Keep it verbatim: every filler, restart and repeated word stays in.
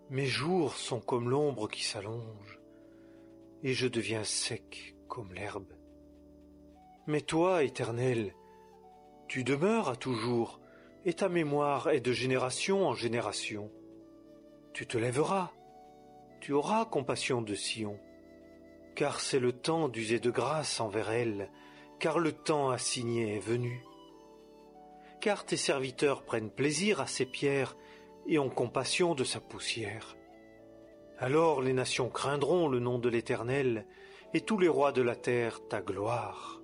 Mes jours sont comme l'ombre qui s'allonge, et je deviens sec comme l'herbe. Mais toi, Éternel, tu demeures à toujours, et ta mémoire est de génération en génération. Tu te lèveras, tu auras compassion de Sion, car c'est le temps d'user de grâce envers elle, car le temps assigné est venu. Car tes serviteurs prennent plaisir à ses pierres et ont compassion de sa poussière. Alors les nations craindront le nom de l'Éternel, et tous les rois de la terre ta gloire.